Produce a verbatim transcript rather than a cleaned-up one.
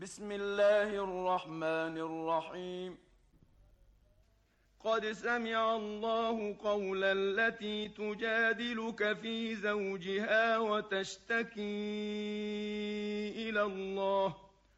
بسم الله الرحمن الرحيم. قد سمع الله قول التي تجادلك في زوجها وتشتكي إلى الله